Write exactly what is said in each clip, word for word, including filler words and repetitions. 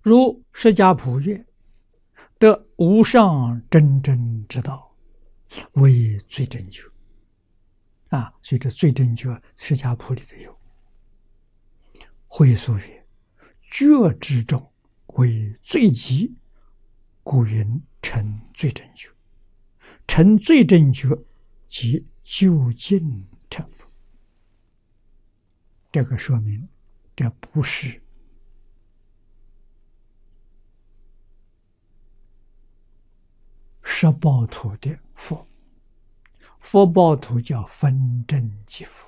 如释迦普曰：得无上真正之道，为最正觉。啊，所以这最正觉，释迦谱里头有。会所曰：觉之中为最极，故云成最正觉。成最正觉，即究竟成佛。这个说明，这不是十报土的佛，佛报土叫分正即佛。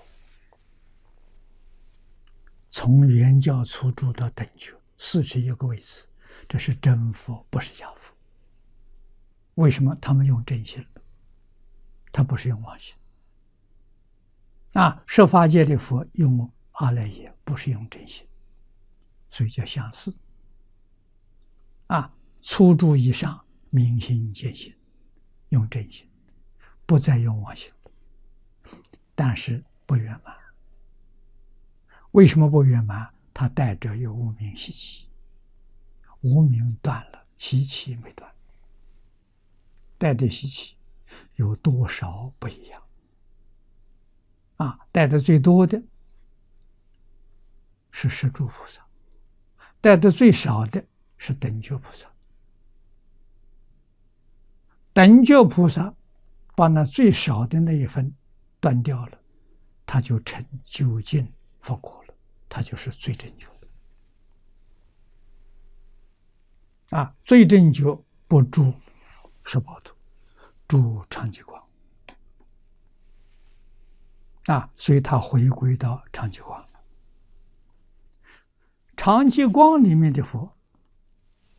从圆教初住到等觉，四十一个位次，这是真佛，不是假佛。为什么他们用真心？他不是用妄心。啊，十法界的佛用阿赖耶，不是用真心，所以叫相似。啊，初住以上，明心见性，用真心，不再用妄心，但是不圆满。为什么不圆满？他带着有无明习气，无明断了，习气没断。带的习气有多少不一样？啊，带的最多的是十住菩萨，带的最少的是等觉菩萨。等觉菩萨把那最少的那一分断掉了，他就成究竟佛果了，他就是最正觉。啊，最正觉不住十报土，住常寂光。啊，所以他回归到常寂光了。常寂光里面的佛